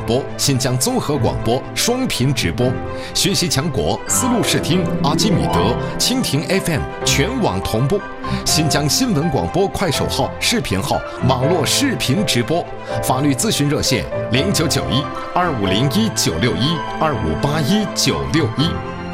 播、新疆综合广播双频直播，学习强国丝路视听、阿基米德、蜻蜓 FM 全网同步，新疆新闻广播快手号、视频号网络视频直播，法律咨询热线0991-2501-961-2581-961。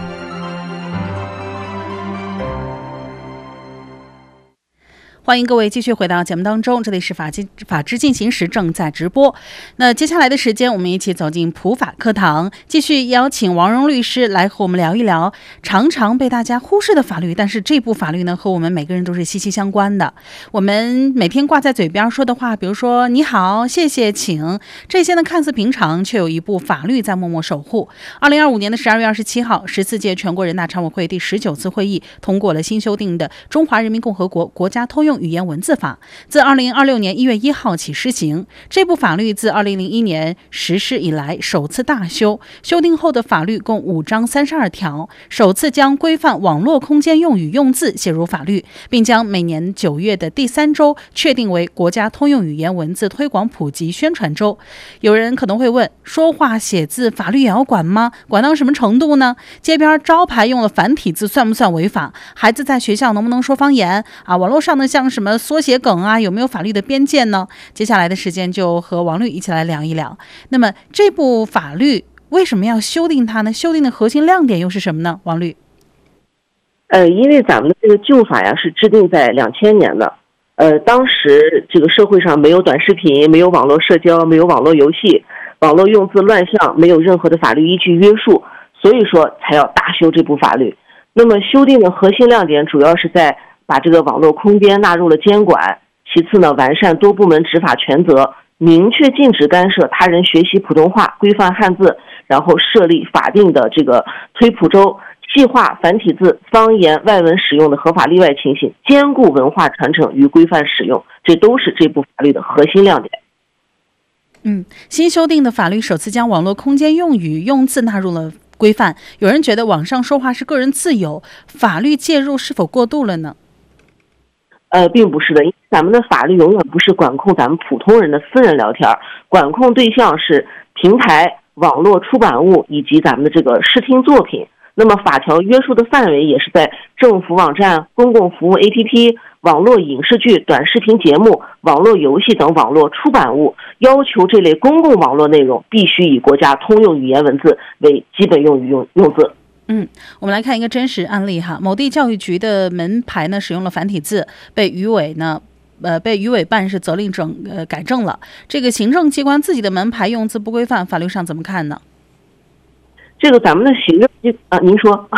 欢迎各位继续回到节目当中，这里是法治进行时正在直播。那接下来的时间，我们一起走进普法课堂，继续邀请王蓉律师来和我们聊一聊常常被大家忽视的法律，但是这部法律呢，和我们每个人都是息息相关的。我们每天挂在嘴边说的话，比如说你好、谢谢、请，这些呢看似平常，却有一部法律在默默守护。2025年的12月27号，14届全国人大常委会第19次会议通过了新修订的《中华人民共和国国家通用语言文字法》，自2026年1月1号起施行。这部法律自2001年实施以来首次大修，修订后的法律共5章32条，首次将规范网络空间用语用字写入法律，并将每年9月的第3周确定为国家通用语言文字推广普及宣传周。有人可能会问，说话写字法律也要管吗？管到什么程度呢？街边招牌用了繁体字算不算违法？孩子在学校能不能说方言啊？网络上的像什么缩写梗啊，有没有法律的边界呢？接下来的时间就和王律一起来聊一聊。那么这部法律为什么要修订它呢？修订的核心亮点又是什么呢？王律。 因为咱们的这个旧法呀是制定在2000年的，当时这个社会上没有短视频，没有网络社交，没有网络游戏，网络用字乱象，没有任何的法律依据约束，所以说才要大修这部法律。那么修订的核心亮点主要是在把这个网络空间纳入了监管，其次呢，完善多部门执法权责，明确禁止干涉他人学习普通话，规范汉字，然后设立法定的这个推普周，细化繁体字、方言、外文使用的合法例外情形，兼顾文化传承与规范使用，这都是这部法律的核心亮点。 新修订的法律首次将网络空间用语用字纳入了规范。有人觉得网上说话是个人自由，法律介入是否过度了呢？ 并不是的，因为咱们的法律永远不是管控咱们普通人的私人聊天，管控对象是平台、网络出版物以及咱们的这个视听作品。那么法条约束的范围也是在政府网站、公共服务 APP、网络影视剧、短视频节目、网络游戏等网络出版物，要求这类公共网络内容必须以国家通用语言文字为基本用语用字。 我们来看一个真实案例哈。某地教育局的门牌呢使用了繁体字，被渔委办是责令改正了。这个行政机关自己的门牌用字不规范，法律上怎么看呢？ 这个咱们的行政您说。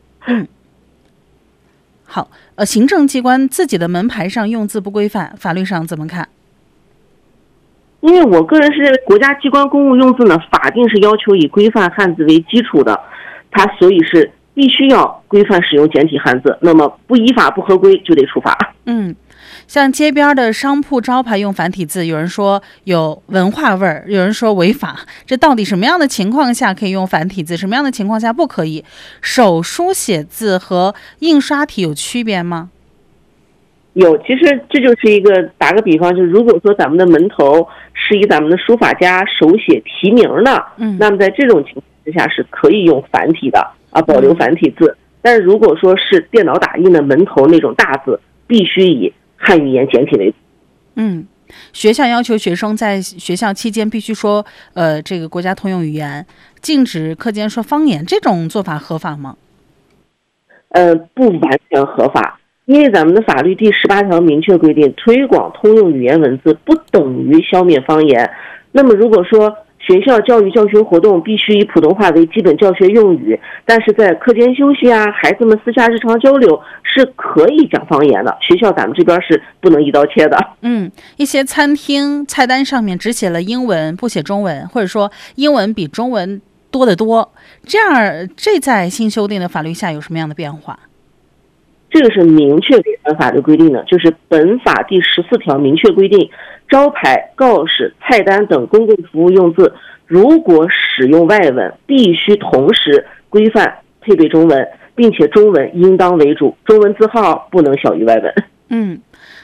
好，行政机关自己的门牌上用字不规范，法律上怎么看？ 因为我个人是认为国家机关公务用字呢，法定是要求以规范汉字为基础的，它所以是必须要规范使用简体汉字，那么不依法不合规就得处罚。 像街边的商铺招牌用繁体字，有人说有文化味儿，有人说违法，这到底什么样的情况下可以用繁体字，什么样的情况下不可以？手书写字和印刷体有区别吗？ 有，其实这就是一个打个比方，就是如果说咱们的门头是以咱们的书法家手写题名的，那么在这种情况之下是可以用繁体的保留繁体字。但是如果说是电脑打印的门头那种大字，必须以汉语言简体为主。 学校要求学生在学校期间必须说这个国家通用语言，禁止课间说方言，这种做法合法吗？ 不完全合法，因为咱们的法律第18条明确规定，推广通用语言文字不等于消灭方言。那么如果说学校教育教学活动必须以普通话为基本教学用语，但是在课间休息孩子们私下日常交流是可以讲方言的，学校咱们这边是不能一刀切的。 一些餐厅菜单上面只写了英文不写中文，或者说英文比中文多得多，这在新修订的法律下有什么样的变化？ 这个是明确违反法律规定的，就是本法第14条明确规定，招牌、告示、菜单等公共服务用字，如果使用外文，必须同时规范配备中文，并且中文应当为主，中文字号不能小于外文。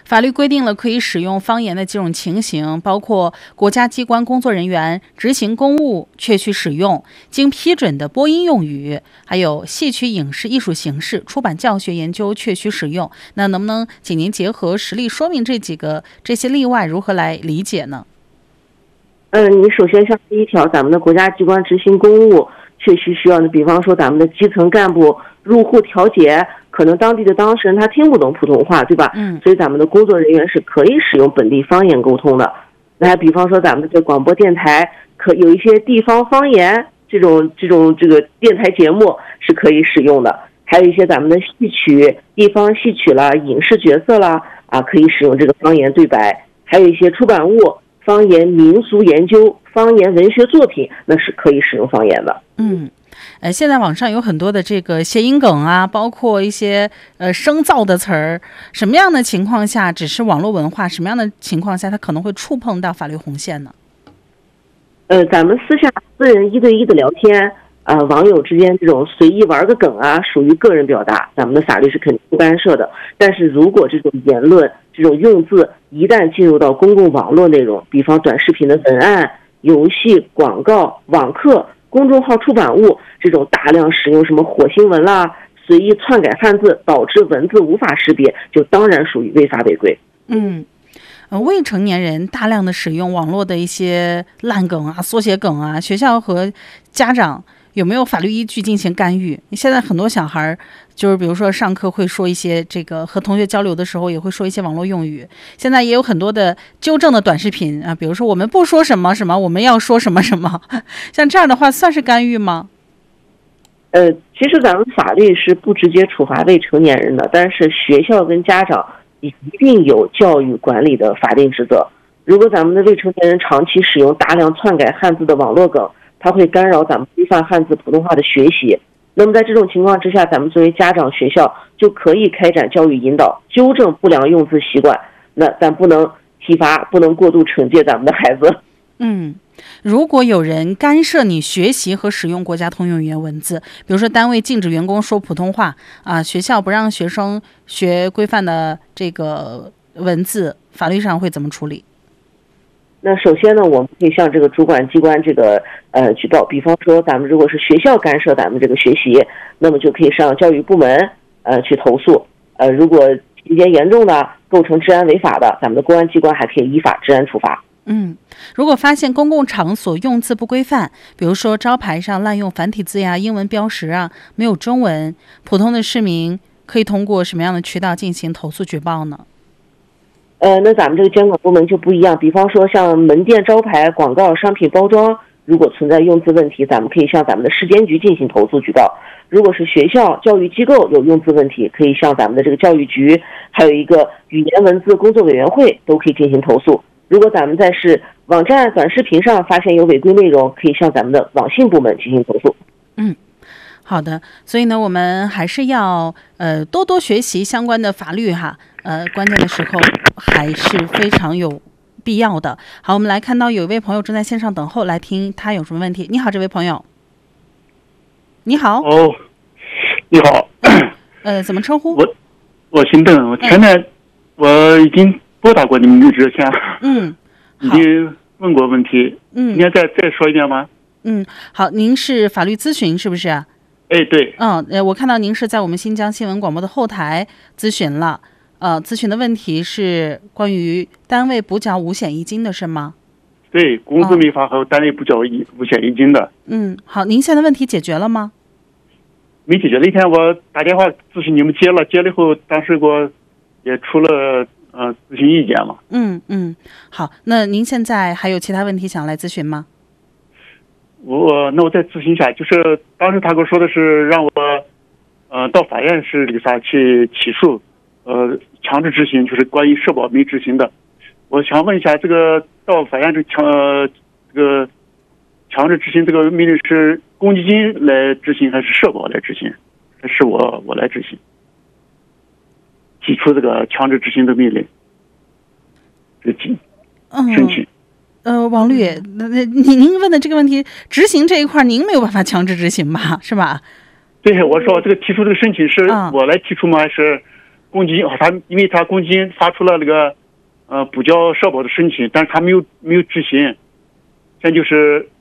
法律规定了可以使用方言的几种情形，包括国家机关工作人员执行公务确需使用，经批准的播音用语，还有戏曲、影视、艺术形式、出版、教学、研究确需使用。那能不能请您结合实例说明这些例外如何来理解呢？ 你首先像第一条，咱们的国家机关执行公务确实需要的，比方说咱们的基层干部入户调解，可能当地的当事人他听不懂普通话，对吧？所以咱们的工作人员是可以使用本地方言沟通的。那还比方说咱们的这广播电台可有一些地方方言这个电台节目是可以使用的，还有一些咱们的戏曲、地方戏曲啦、影视角色啦可以使用这个方言对白，还有一些出版物。方言民俗研究、方言文学作品，那是可以使用方言的。 现在网上有很多的这个谐音梗啊，包括一些生造的词儿，什么样的情况下只是网络文化，什么样的情况下它可能会触碰到法律红线呢？ 咱们私下私人1对1的聊天网友之间这种随意玩个梗属于个人表达，咱们的法律是肯定不干涉的。但是如果这种言论、这种用字一旦进入到公共网络内容，比方短视频的文案、游戏、广告、网课、公众号出版物这种大量使用什么火星文啦、随意篡改汉字，导致文字无法识别，就当然属于违法违规。 未成年人大量的使用网络的一些烂梗缩写梗学校和家长有没有法律依据进行干预？现在很多小孩就是比如说上课会说一些这个和同学交流的时候也会说一些网络用语，现在也有很多的纠正的短视频比如说我们不说什么什么，我们要说什么什么，像这样的话算是干预吗？ 其实咱们法律是不直接处罚未成年人的，但是学校跟家长一定有教育管理的法定职责。如果咱们的未成年人长期使用大量篡改汉字的网络梗，它会干扰咱们规范汉字普通话的学习。那么在这种情况之下，咱们作为家长、学校就可以开展教育引导，纠正不良用字习惯。那咱不能体罚，不能过度惩戒咱们的孩子。 如果有人干涉你学习和使用国家通用语言文字，比如说单位禁止员工说普通话学校不让学生学规范的这个文字，法律上会怎么处理？ 那首先呢，我们可以向这个主管机关这个举报，比方说咱们如果是学校干涉咱们这个学习，那么就可以上教育部门去投诉。如果情节严重的构成治安违法的，咱们的公安机关还可以依法治安处罚。 如果发现公共场所用字不规范，比如说招牌上滥用繁体字英文标识没有中文，普通的市民可以通过什么样的渠道进行投诉举报呢？ 那咱们这个监管部门就不一样，比方说像门店招牌、广告、商品包装，如果存在用字问题，咱们可以向咱们的市监局进行投诉举报。如果是学校、教育机构有用字问题，可以向咱们的这个教育局，还有一个语言文字工作委员会都可以进行投诉。如果咱们在是网站、短视频上发现有违规内容，可以向咱们的网信部门进行投诉。 好的，所以呢，我们还是要多多学习相关的法律关键的时候还是非常有必要的。好，我们来看到有一位朋友正在线上等候，来听他有什么问题。你好，这位朋友。你好。 你好。 怎么称呼？ 我姓邓，我前面我已经拨打过你们热线。已经问过问题。今天再说一遍吗？ 好，您是法律咨询是不是？ 对。 我看到您是在我们新疆新闻广播的后台咨询了。咨询的问题是关于单位补缴五险一金的是吗？ 对，工资没发和单位补缴五险一金的。 好，您现在问题解决了吗？ 没解决。那天我打电话咨询你们接了以后，当时给我也出了咨询意见了。 好，那您现在还有其他问题想来咨询吗？ 那我再咨询一下，就是当时他跟我说的是让我到法院是里啥去起诉强制执行，就是关于社保没执行的。我想问一下，这个到法院这个强制执行这个命令是公积金来执行还是社保来执行，还是我来执行？提出这个强制执行的命令，申请。 王律，您问的这个问题，执行这一块您没有办法强制执行吧？是吧？ 对，我说这个提出这个申请是我来提出吗？还是公积金因为他公积金发出了那个补交社保的申请，但是他没有执行，现在就是